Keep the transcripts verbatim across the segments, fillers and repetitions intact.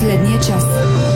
Последния час.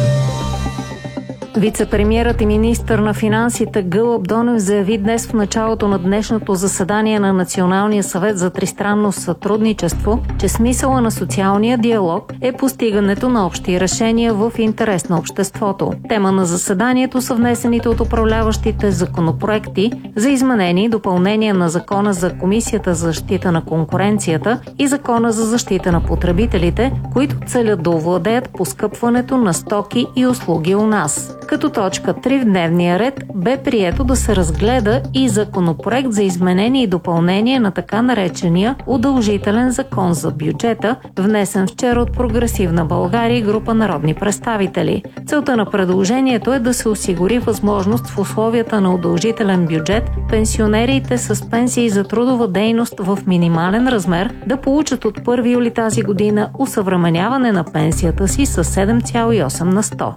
Вицепремиерът и министър на финансите Гълъб Донев заяви днес в началото на днешното заседание на Националния съвет за тристранно сътрудничество, че смисъла на социалния диалог е постигането на общи решения в интерес на обществото. Тема на заседанието са внесените от управляващите законопроекти за изменение и допълнение на Закона за Комисията за защита на конкуренцията и Закона за защита на потребителите, които целят да овладеят поскъпването на стоки и услуги у нас. Като точка три в дневния ред бе прието да се разгледа и законопроект за изменение и допълнение на така наречения удължителен закон за бюджета, внесен вчера от Прогресивна България и група народни представители. Целта на предложението е да се осигури възможност в условията на удължителен бюджет пенсионерите с пенсии за трудова дейност в минимален размер да получат от първи юли тази година усъвременяване на пенсията си с седем цяло и осем на сто.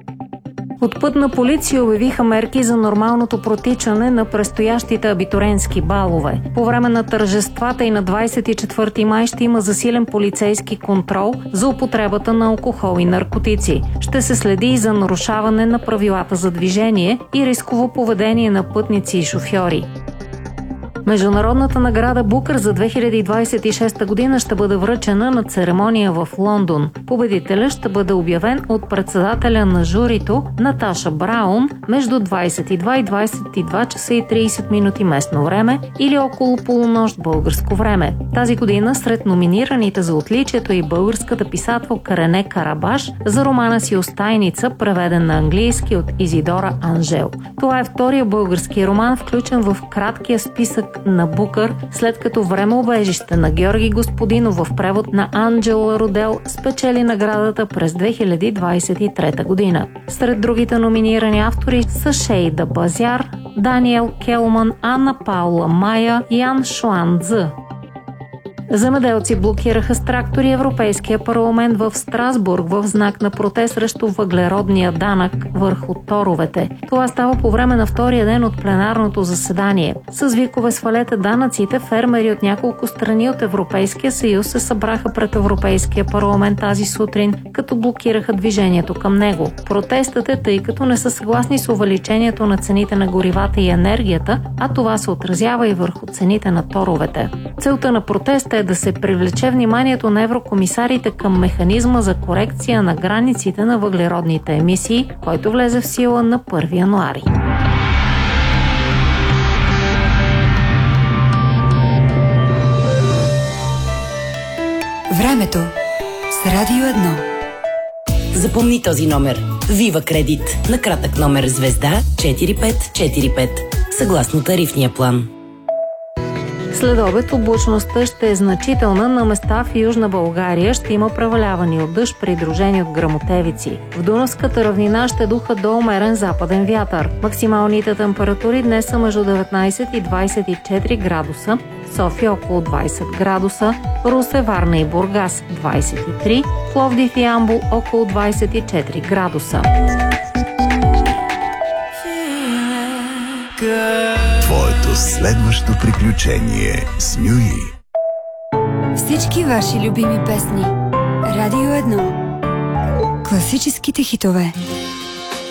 От Пътна полиция обявиха мерки за нормалното протичане на предстоящите абитуриентски балове. По време на тържествата и на двадесет и четвърти май ще има засилен полицейски контрол за употребата на алкохол и наркотици. Ще се следи и за нарушаване на правилата за движение и рисково поведение на пътници и шофьори. Международната награда Букър за две хиляди двадесет и шеста година ще бъде връчена на церемония в Лондон. Победителят ще бъде обявен от председателя на журито Наташа Браун между двадесет и два и двадесет и два часа и тридесет минути местно време или около полунощ българско време. Тази година сред номинираните за отличието е българската писателка Рене Карабаш за романа си Остайница, преведен на английски от Изидора Анжел. Това е втория български роман, включен в краткия списък на Букър, след като Времеубежище на Георги Господинов в превод на Анджела Родел спечели наградата през две хиляди двадесет и трета година. Сред другите номинирани автори са Шейда Базяр, Даниел Келман, Анна Паула Майя и Ян Шуанцзъ. Земеделци блокираха с трактори Европейския парламент в Страсбург в знак на протест срещу въглеродния данък върху торовете. Това става по време на втория ден от пленарното заседание. С викове "Свалете данъците", фермери от няколко страни от Европейския съюз се събраха пред Европейския парламент тази сутрин, като блокираха движението към него. Протестът е, тъй като не са съгласни с увеличението на цените на горивата и енергията, а това се отразява и върху цените на торовете. Целта на протеста е да се привлече вниманието на еврокомисарите към механизма за корекция на границите на въглеродните емисии, който влезе в сила на първи януари. Времето с Радио едно. Запомни този номер. Вива Кредит. На кратък номер звезда четири пет четири пет. Съгласно тарифния план. След обед облачността ще е значителна, на места в Южна България ще има превалявани от дъжд, придружени от гръмотевици. В Дунавската равнина ще духа до умерен западен вятър. Максималните температури днес са между деветнадесет и двадесет и четири градуса, София около двадесет градуса, Русе, Варна и Бургас двадесет и три, Пловдив и Ямбол около двадесет и четири градуса. Твоето следващо приключение с Нюи. Всички ваши любими песни. Радио едно. Класическите хитове.